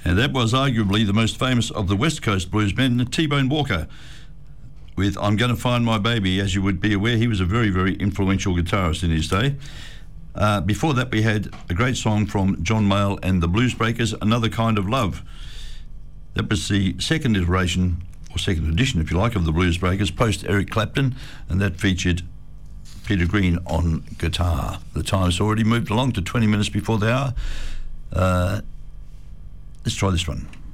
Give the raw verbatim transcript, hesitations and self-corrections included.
And that was arguably the most famous of the West Coast bluesmen, T-Bone Walker, with I'm Gonna Find My Baby. As you would be aware, he was a very, very influential guitarist in his day. Uh, before that, we had a great song from John Mayall and the Bluesbreakers, Another Kind of Love. That was the second iteration, or second edition, if you like, of the Bluesbreakers, post Eric Clapton, and that featured Peter Green on guitar. The time's already moved along to twenty minutes before the hour. Uh, let's try this one.